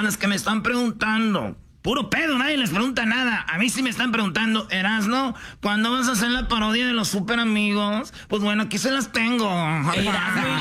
para los que me están preguntando. Puro pedo, nadie les pregunta nada. A mí sí me están preguntando, Erasno, ¿cuándo vas a hacer la parodia de los super amigos? Pues bueno, aquí se las tengo. Erasno y